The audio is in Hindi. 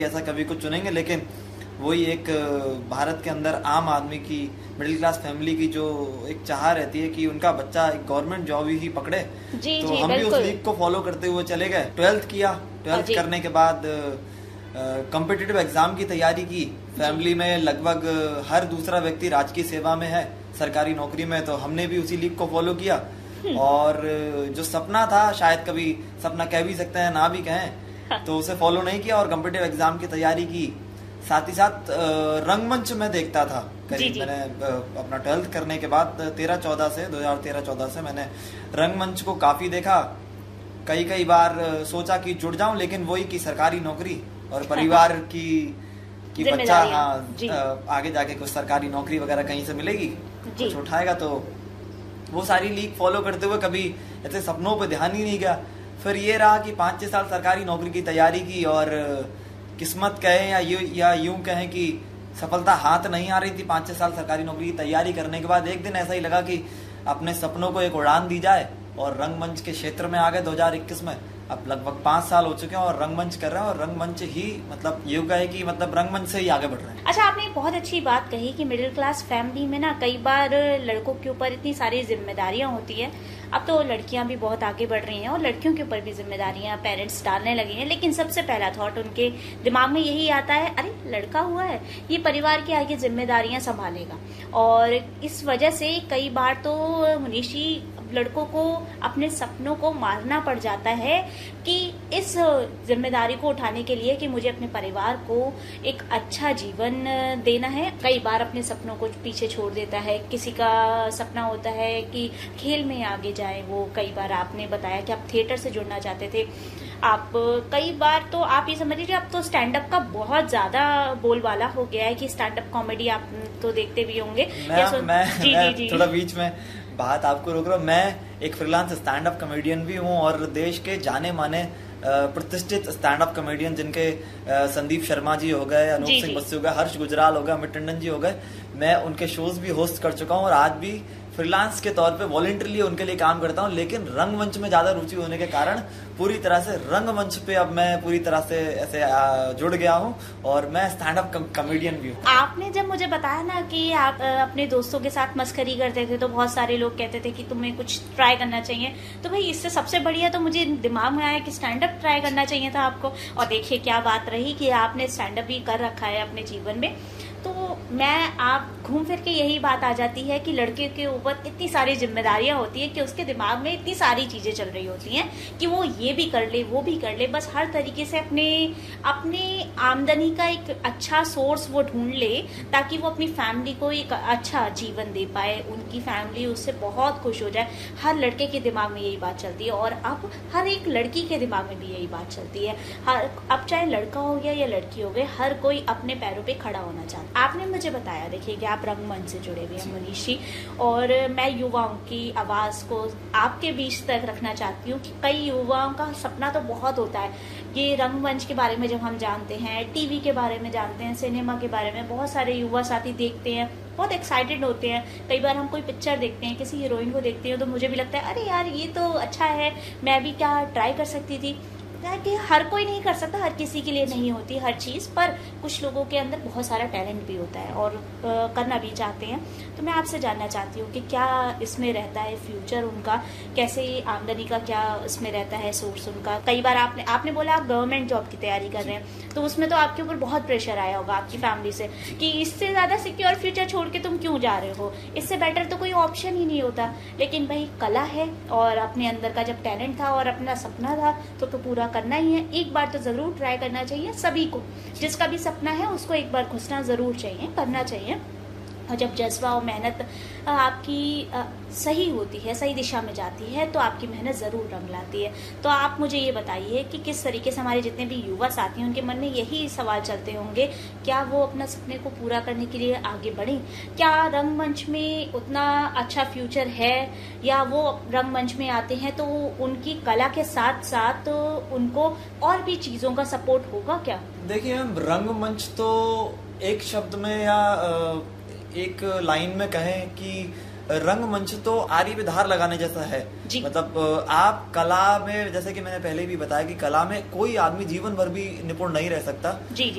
ऐसा कभी कुछ चुनेंगे, लेकिन वही एक भारत के अंदर आम आदमी की, मिडिल क्लास फैमिली की जो एक चाह रहती है कि उनका बच्चा एक गवर्नमेंट जॉब ही पकड़े। जी तो जी हम भी उस बिल्कुल। लीग को फॉलो करते हुए चले गए। 12th किया, 12th जी करने के बाद कॉम्पिटिटिव एग्जाम की तैयारी की। जी। फैमिली में लगभग हर दूसरा व्यक्ति राजकीय सेवा में है, सरकारी नौकरी में, तो हमने भी उसी लीग को फॉलो किया। और जो सपना था, शायद कभी सपना कह भी सकते हैं, ना भी कहें, तो उसे फॉलो नहीं किया और कॉम्पिटिटिव एग्जाम की तैयारी की। साथ ही साथ रंगमंच में देखता था जी करीब। जी। मैंने अपना 12th करने के बाद 2013-14 से मैंने रंगमंच को काफी देखा। कई बार सोचा कि जुड़ जाऊं, लेकिन वही कि सरकारी नौकरी और परिवार की बच्चा, जिम्मेदारियां। हाँ, जी आगे जाके कुछ सरकारी नौकरी वगैरह कहीं से मिलेगी, जी। कुछ उठाएगा, तो वो सारी लीग फॉलो करते हुए कभी ऐसे सपनों पे ध्यान ही नहीं गया। फिर ये रहा कि 5-6 साल सरकारी नौकरी की तैयारी की और किस्मत कहें या यूं कहें कि सफलता हाथ नहीं आ रही थी। 5-6 साल सरकारी नौकरी की तैयारी करने के बाद एक दिन ऐसा ही लगा कि अपने सपनों को एक उड़ान दी जाए, और रंगमंच के क्षेत्र में आ गए 2021 में। अब लगभग 5 साल हो चुके हैं और रंगमंच कर रहे हैं, और रंगमंच ही मतलब ये कहे कि मतलब रंगमंच से ही आगे बढ़ रहे हैं। अच्छा, आपने एक बहुत अच्छी बात कही कि मिडिल क्लास फैमिली में ना कई बार लड़कों के ऊपर इतनी सारी जिम्मेदारियां होती है। अब तो लड़कियां भी बहुत आगे बढ़ रही हैं और लड़कियों के ऊपर भी जिम्मेदारियां पेरेंट्स डालने लगे हैं, लेकिन सबसे पहला थॉट उनके दिमाग में यही आता है, अरे लड़का हुआ है, ये परिवार की आगे जिम्मेदारियां संभालेगा। और इस वजह से कई बार तो मनीषी लड़कों को अपने सपनों को मारना पड़ जाता है कि इस जिम्मेदारी को उठाने के लिए कि मुझे अपने परिवार को एक अच्छा जीवन देना है। कई बार अपने सपनों को पीछे छोड़ देता है। किसी का सपना होता है कि खेल में आगे जाए वो। कई बार आपने बताया कि आप थिएटर से जुड़ना चाहते थे। आप कई बार तो आप ये समझ लीजिए, अब तो स्टैंड अप का बहुत ज्यादा बोलबाला हो गया है कि स्टैंड अप कॉमेडी आप तो देखते भी होंगे। मैं थोड़ा बीच में बात आपको रोक रहा हूँ। मैं एक फ्रीलांस स्टैंड अप कॉमेडियन भी हूँ, और देश के जाने माने प्रतिष्ठित स्टैंड अप कॉमेडियन जिनके संदीप शर्मा जी हो गए, अनूप सिंह बस्सी हो गए, हर्ष गुजराल हो गए, अमित टंडन जी हो गए, मैं उनके शोज भी होस्ट कर चुका हूँ और आज भी फ्रीलांस के तौर पे वॉलंटरीली उनके लिए काम करता हूँ। लेकिन रंगमंच में ज्यादा रुचि होने के कारण पूरी तरह से रंगमंच पे अब मैं पूरी तरह से ऐसे जुड़ गया हूँ, और मैं स्टैंड अप कॉमेडियन भी हूँ। आपने जब मुझे बताया ना कि आप अपने दोस्तों के साथ मस्करी करते थे, तो बहुत सारे लोग कहते थे कि तुम्हें कुछ ट्राई करना चाहिए, तो भाई इससे सबसे बढ़िया तो मुझे दिमाग में आया कि स्टैंड अप ट्राई करना चाहिए था आपको। और देखिए क्या बात रही कि आपने स्टैंड अप भी कर रखा है अपने जीवन में। तो मैं आप घूम फिर के यही बात आ जाती है कि लड़के के ऊपर इतनी सारी जिम्मेदारियां होती है कि उसके दिमाग में इतनी सारी चीजें चल रही होती हैं कि वो ये भी कर ले, वो भी कर ले, बस हर तरीके से अपने आमदनी का एक अच्छा सोर्स वो ढूंढ ले ताकि वो अपनी फैमिली को एक अच्छा जीवन दे पाए, उनकी फैमिली उससे बहुत खुश हो जाए। हर लड़के के दिमाग में यही बात चलती है, और अब हर एक लड़की के दिमाग में भी यही बात चलती है। अब चाहे लड़का हो गया या लड़की हो गई, हर कोई अपने पैरों पे खड़ा होना चाहता है। आपने मुझे बताया, देखिए कि आप रंगमंच से जुड़े हुए हैं मनीषी, और मैं युवाओं की आवाज को आपके बीच तक रखना चाहती हूँ कि कई युवाओं का सपना तो बहुत होता है। ये रंगमंच के बारे में जब हम जानते हैं, टीवी के बारे में जानते हैं, सिनेमा के बारे में बहुत सारे युवा साथी देखते हैं, बहुत एक्साइटेड होते हैं। कई बार हम कोई पिक्चर देखते हैं, किसी हीरोइन को देखते हैं, तो मुझे भी लगता है अरे यार ये तो अच्छा है, मैं भी क्या ट्राई कर सकती थी। कि हर कोई नहीं कर सकता, हर किसी के लिए नहीं होती हर चीज़, पर कुछ लोगों के अंदर बहुत सारा टैलेंट भी होता है और करना भी चाहते हैं। तो मैं आपसे जानना चाहती हूँ कि क्या इसमें रहता है फ्यूचर उनका, कैसे आमदनी का क्या इसमें रहता है सोर्स उनका। कई बार आपने बोला आप गवर्नमेंट जॉब की तैयारी कर रहे हैं, तो उसमें तो आपके ऊपर बहुत प्रेशर आया होगा आपकी फैमिली से कि इससे ज़्यादा सिक्योर फ्यूचर छोड़ के तुम क्यों जा रहे हो, इससे बेटर तो कोई ऑप्शन ही नहीं होता। लेकिन भाई कला है और अपने अंदर का जब टैलेंट था और अपना सपना था तो पूरा करना ही है। एक बार तो जरूर ट्राई करना चाहिए सभी को, जिसका भी सपना है उसको एक बार घुसना जरूर चाहिए, करना चाहिए। और जब जज्बा और मेहनत आपकी सही होती है, सही दिशा में जाती है, तो आपकी मेहनत ज़रूर रंग लाती है। तो आप मुझे ये बताइए कि किस तरीके से हमारे जितने भी युवा साथी हैं उनके मन में यही सवाल चलते होंगे, क्या वो अपना सपने को पूरा करने के लिए आगे बढ़ें? क्या रंगमंच में उतना अच्छा फ्यूचर है, या वो रंगमंच में आते हैं तो उनकी कला के साथ साथ उनको और भी चीज़ों का सपोर्ट होगा क्या? देखिए मैम, रंगमंच तो एक शब्द में या एक लाइन में कहें कि रंगमंच तो आरी पे धार लगाने जैसा है। मतलब आप कला में, जैसे कि मैंने पहले भी बताया कि कला में कोई आदमी जीवन भर भी निपुण नहीं रह सकता। जी।